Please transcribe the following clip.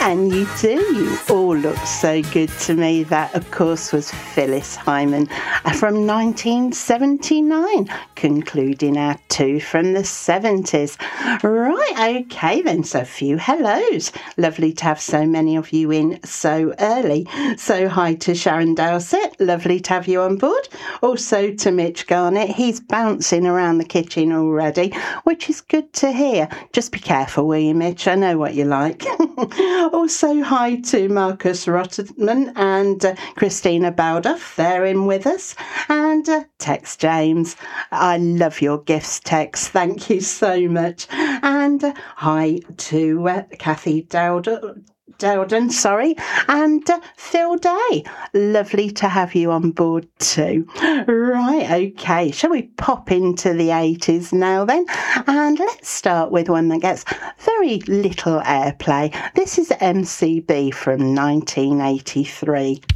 And you do. You all look so good to me. That, of course, was Phyllis Hyman from 1979, concluding our two from the 70s. Right, okay then, so a few hellos. Lovely to have so many of you in so early. So hi to Sharon Dowsett, lovely to have you on board. Also to Mitch Garnett, he's bouncing around the kitchen already, which is good to hear. Just be careful, will you, Mitch? I know what you like. Also, hi to Marcus Rotterman and Christina Baldoff. They're in with us. And Tex James. I love your gifts, Tex. Thank you so much. And hi to Kathy Dowden, and Phil Day. Lovely to have you on board too. Right, okay. Shall we pop into the 80s now then? And let's start with one that gets very little airplay. This is MCB from 1983.